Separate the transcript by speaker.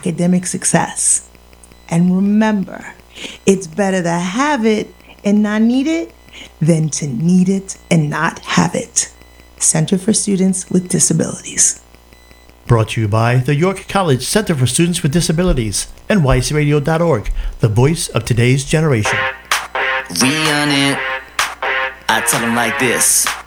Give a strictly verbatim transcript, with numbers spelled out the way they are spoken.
Speaker 1: academic success. And remember, it's better to have it and not need it than to need it and not have it. Center for Students with Disabilities.
Speaker 2: Brought to you by the York College Center for Students with Disabilities, N Y C radio dot org, the voice of today's generation.
Speaker 3: We on it. I tell them like this.